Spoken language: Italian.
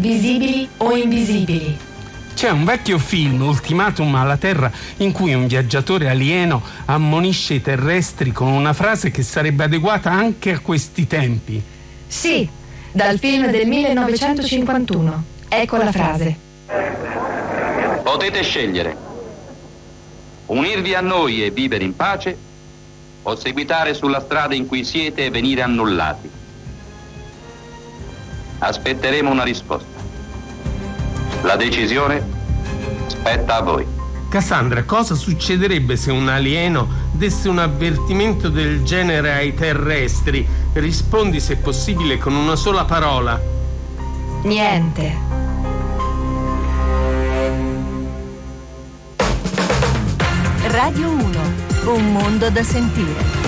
visibili o invisibili. C'è un vecchio film, Ultimatum alla Terra, in cui un viaggiatore alieno ammonisce i terrestri con una frase che sarebbe adeguata anche a questi tempi. Sì, dal film del 1951. Ecco la frase. Potete scegliere: unirvi a noi e vivere in pace, o seguitare sulla strada in cui siete e venire annullati. Aspetteremo una risposta. La decisione spetta a voi. Cassandra, cosa succederebbe se un alieno desse un avvertimento del genere ai terrestri? Rispondi, se possibile, con una sola parola. Niente. Radio 1, un mondo da sentire.